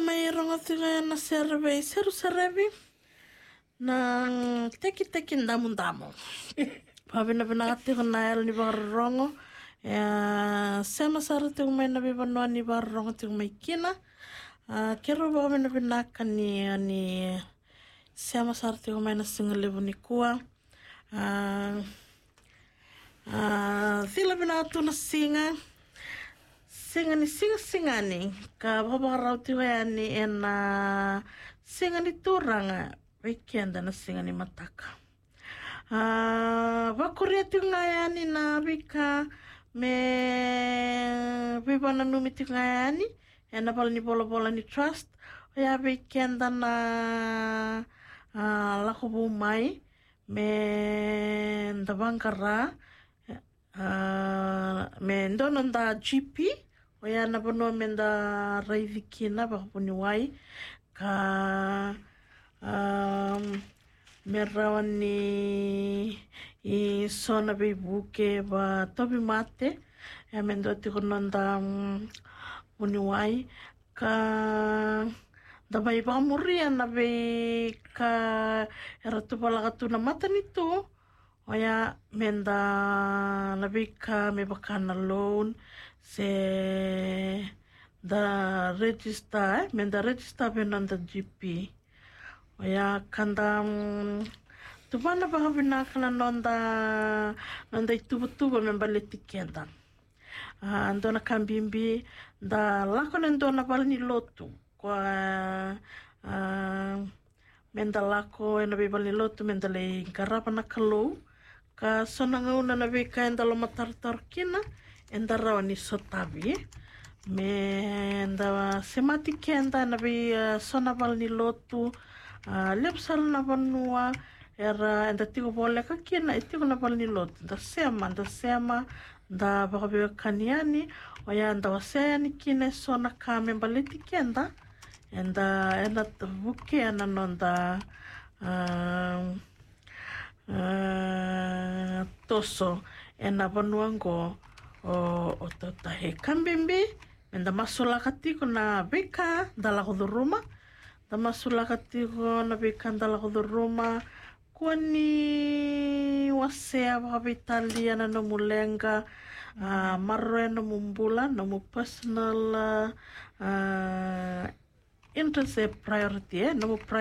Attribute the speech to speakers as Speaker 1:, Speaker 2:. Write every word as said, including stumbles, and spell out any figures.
Speaker 1: may rongotinga na survey, seru survey ng teki-teki ndamo-ndamo. Pabina-binakati ko na el ni barongo. Sema sarati ko may nabibanoa ni barongo ti may kina. Kero ba bina-binaka ni ni sema sarati ko may nasingalibo ni kuwa. Sila binakato na singa. Singa ni singa singa ni ka babarau ti ni en singa ni turanga weekend na singa ni mataka. Ah bakuria ti ngayani na bika me bibana numi ti ngayani en pala ni bola bola ni trust ya weekend na lako bumai me ndabangkara me ndono nda G P Oya na bono menda raivikina bakapuni wai ka um, merawan ni i sona bibuke ba tobi mate ya mendo ti kononda puni wai ka dabai ba muria na be ka era tu pala katuna mata nito oya menda na be ka me bakana loan se da register men da register benan da G P oya kanda tu bana ba binakana nonda nonda itu betu men baleti kenda andona kambimbi da lako nendona balni lotu kwa men da lako ena be balni lotu men da le garapa na kalo ka sonanga una na be ka enda lo matar-tar kina enda rawani sotabi me enda semati kenda na be sona balni lotu lepsal na banua era enda tigo bole ka kina itigo na balni lotu da sema da sema da bakabe kaniani oya enda wasayani kine sona kame baliti kenda enda enda buke ana nonda uh, uh, toso ena banuango o o tahe kambimbi menda masulakati ko na beka dala ko ruma da masulakati ko na beka dala ko ruma kuani wasea ba Italia na no mulenga uh, marre no mumbula no mu personal uh, interest priority eh no mu